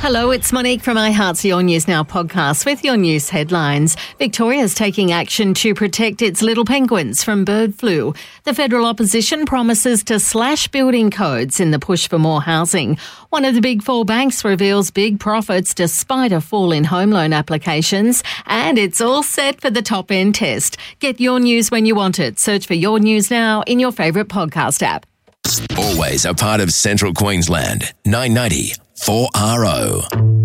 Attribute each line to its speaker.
Speaker 1: Hello, it's Monique from iHeart's Your News Now podcast with your news headlines. Victoria's taking action to protect its little penguins from bird flu. The federal opposition promises to slash building codes in the push for more housing. One of the big four banks reveals big profits despite a fall in home loan applications. And it's all set for the top end test. Get your news when you want it. Search for Your News Now in your favourite podcast app.
Speaker 2: Always a part of Central Queensland. 990 4RO.